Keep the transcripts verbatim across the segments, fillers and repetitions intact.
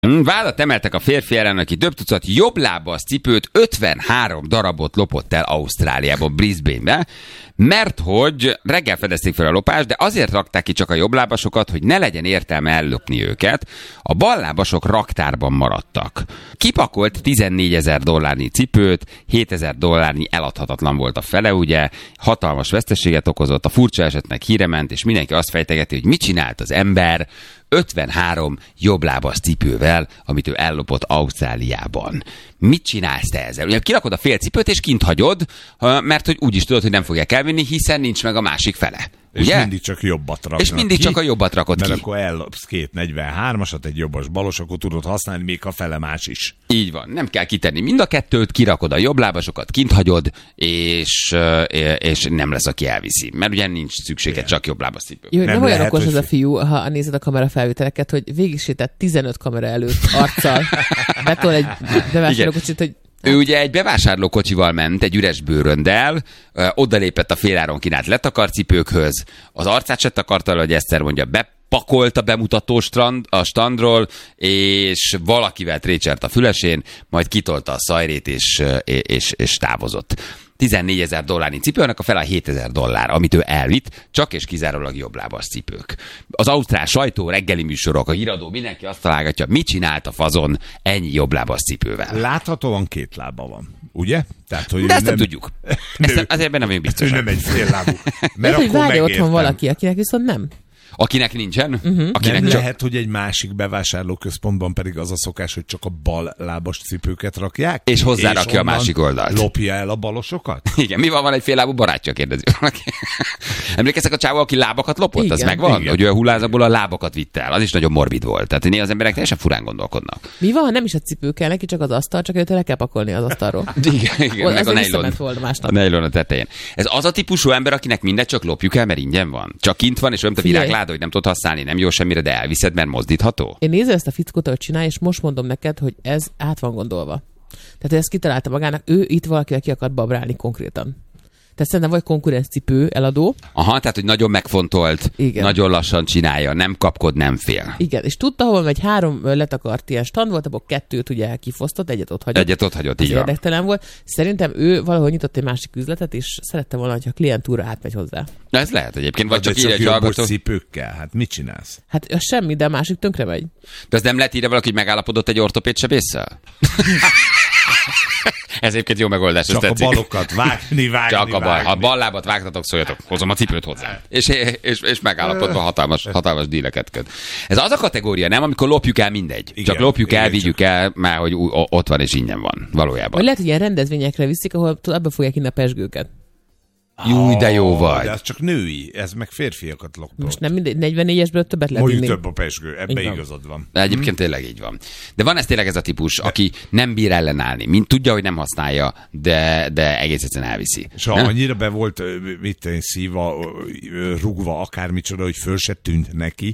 Vádat emeltek a férfi ellen, aki több tucat jobblábas cipőt, ötvenhárom darabot lopott el Ausztráliában, Brisbane-be, mert hogy reggel fedezték fel a lopást, de azért rakták ki csak a jobblábasokat, hogy ne legyen értelme ellopni őket. A ballábasok raktárban maradtak. Kipakolt tizennégyezer dollárnyi cipőt, hétezer dollárnyi eladhatatlan volt a fele, ugye, hatalmas veszteséget okozott, a furcsa esetnek híre ment, és mindenki azt fejtegeti, hogy mit csinált az ember ötvenhárom jobblábas cipővel, amit ő ellopott Ausztráliában. Mit csinálsz te ezzel? Ugye kirakod a fél cipőt, és kint hagyod, mert hogy úgy is tudod, hogy nem fogják elvinni, hiszen nincs meg a másik fele. És ugye? mindig csak jobbat raknak És mindig ki, csak a jobbat rakod mert ki. akkor ellopsz két negyvenhármasat, egy jobbas balos, akkor tudod használni még a fele más is. Így van, nem kell kitenni mind a kettőt, kirakod a jobblábasokat, kint hagyod, és, és nem lesz, aki elviszi. Mert ugye nincs szükséged csak jobblábas cipő. Jó, nem, nem olyan okos hogy... ez a fiú, ha nézed a kamera felvételeket, hogy végig sétált tizenöt kamera előtt arccal. Betol egy bevásárlókocsit, hogy Ő ugye egy bevásárlókocsival ment, egy üres bőröndel, odalépett a féláron kínált letakarcipőkhöz, az arcát se takarta, hogy Eszter mondja, bepakolt a bemutató strand, a standról, és valakivel trécsert a fülesén, majd kitolta a szajrét, és, és, és távozott. tizennégyezer dollárnyi cipőnek a fele a hétezer dollár, amit ő elvitt, csak és kizárólag jobblábas cipők. Az ausztrál sajtó, reggeli műsorok, a híradó, mindenki azt találgatja, mit csinált a fazon ennyi jobblábas cipővel. Láthatóan két lába van, ugye? Tehát, hogy de ezt nem, nem tudjuk. Ezt nem, azért nem vagyunk biztosak. Ő nem egy fél lábú. Mert hogy várja otthon valaki, akinek viszont nem. Akinek nincsen? Uh-huh. Akinek nem csak... lehet, hogy egy másik bevásárlóközpontban pedig az a szokás, hogy csak a bal lábas cipőket rakják. És hozzárakja a másik oldalt. Lopja el a balosokat? Igen, mi van, van egy fél lábú barátja, kérdezi valaki. Emlékeztek a csávó, aki lábakat lopott? Igen. Az megvan? Igen. Hogy ő a hullázakból a lábakat vitt el. Az is nagyon morbid volt. Tehát néha az emberek teljesen furán gondolkodnak. Mi van, ha nem is a cipő kell neki, csak az asztal, csak őt le kell pakolni az asztalról. Igen, igen, meg a nejlon. A nejlon a tetején. Ez az a típusú ember, akinek mindegy, csak lopjuk el, mert ingyen van. Csak kint van, és olyan, mint a virágláda, hogy nem tudod használni, nem jó semmire, de elviszed, mert mozdítható. Én nézem ezt a fickót, hogy csinálja, és most mondom neked, hogy ez át van gondolva. Tehát ezt kitalálta magának, ő itt valakivel ki akart babrálni konkrétan. Tehát szerintem vagy konkurenc cipő eladó. Aha, tehát, hogy nagyon megfontolt, igen. Nagyon lassan csinálja, nem kapkod, nem fél. Igen, és tudta, hol megy, három letakart ilyen stand volt, abból kettőt ugye kifosztott, egyet ott hagyott. Egyet ott hagyott, így van. Érdektelen volt. Szerintem ő valahol nyitott egy másik üzletet, és szerette volna, hogy a klientúra átmegy hozzá. Na, ez lehet egyébként, vagy, vagy csak, csak csak így egy hallgató. cipőkkel, hát mit csinálsz? Hát az semmi, de a másik tönkre megy. De az nem lehet írni valaki, hogy megállapodott egy ortopéd sebésszel? Ez egyébként jó megoldás. Csak a balokat vágni, vágni, Csak a bal. vágni. Ha bal lábat vágtatok, szóljatok, hozom a cipőt hozzá. És, és, és megállapodva hatalmas, hatalmas díleket köt. Ez az a kategória, nem? Amikor lopjuk el mindegy. Igen, csak lopjuk igen, el, vigyük csak. el, mert hogy ott van és ingyen van. Valójában. Vagy lehet, hogy ilyen rendezvényekre viszik, ahol ebbe fogják inni a pezsgőket. Júj, de jó vagy. De ez csak női, ez meg férfiakat lopott. Most nem mindegy, negyvennégyesből többet lehet Mondjuk inni. több a pezsgő, ebbe Igen. igazad van. De egyébként hmm. tényleg így van. De van ez tényleg ez a típus, de. aki nem bír ellenállni, mint tudja, hogy nem használja, de, de egész egyszerűen elviszi. És ha annyira be volt, mit szíva, rugva, akármicsoda, hogy föl se tűnt neki,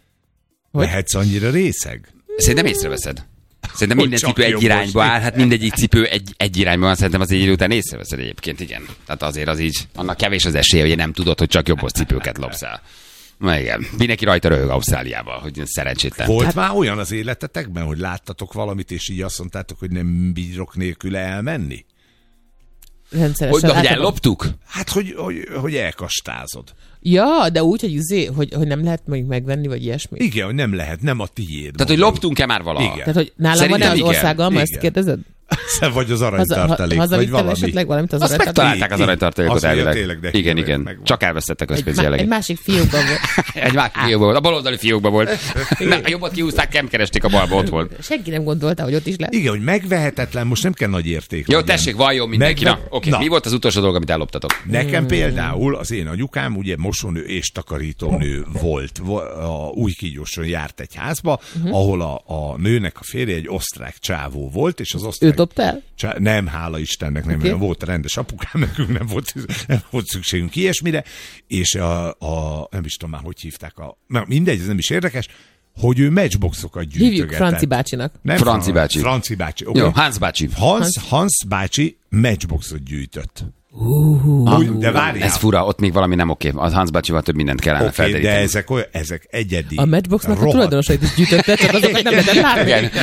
hogy? Lehetsz annyira részeg? Szerintem észreveszed. Szerintem minden cipő egy irányba áll, hát mindegyik cipő egy, egy irányba van, szerintem az egy idő után észreveszed egyébként, igen. Tehát azért az így, annak kevés az esélye, hogy nem tudod, hogy csak jobbos cipőket lopsz el. Na igen, mindenki rajta röhög Ausztráliában, hogy szerencsétlen. Volt hát... már olyan az életetekben, hogy láttatok valamit, és így azt mondtátok, hogy nem bírok nélkül elmenni? Rendszeresen. Hogy, hogy elloptuk? Hát, hogy, hogy, hogy elkastázod. Ja, de úgy, hogy, izé, hogy, hogy nem lehet mondjuk megvenni, vagy ilyesmi. Igen, hogy nem lehet, nem a tiéd. Tehát, mondom. Hogy loptunk-e már valaha? Igen. Tehát, hogy nálam van-e az országalma, ezt kérdezed? Vagy az aranytartalék, haza, vagy valami. esetleg valamit az azt megtalálták az aranytartalékot elvileg. Tényleg, igen, igen. Meg csak elvesztettek közpénzjeleg. Egy másik fiókban volt. Egy másik fiókban volt. A baloldali fiókban volt. A jobbat kihúzták, nem keresték, a balba ott volt. Senki nem gondolta, hogy ott is lehet. Igen, hogy megvehetetlen, most nem kell nagy érték. Jó, tessék, valljon mindenki. Megve... Na, oké. Okay. Mi volt az utolsó dolog, amit elloptatok? Nekem hmm. például az én anyukám ugye mosónő és takarítónő volt. A Újkígyóson járt egy házba, uh-huh. ahol a, a nőnek a férje egy osztrák csávó volt, és az osztrák... Ő dobta el? Csá... Nem, hála Istennek, nem, okay. nem volt rendes apukám, nekünk nem volt, nem volt szükségünk ilyesmire, és a, a, nem is tudom már, hogy hívták a... Na, mindegy, ez nem is érdekes, hogy ő matchboxokat gyűjtögetett. Hívjuk Franci bácsinak. Nem, Franci bácsi. Franci bácsi. Okay. Jó, Hans bácsi. Hans, Hans bácsi matchboxot gyűjtött. Uh, de várjál. Ez fura, ott még valami nem oké. Az Hans bácsival több mindent kellene Oké, okay, felderíteni. de ezek, olyan, ezek egyedi. a Matchboxnak a rohadt- tulajdonosait is gyűjtötte, csak azokat nem lehetett látni. Igen.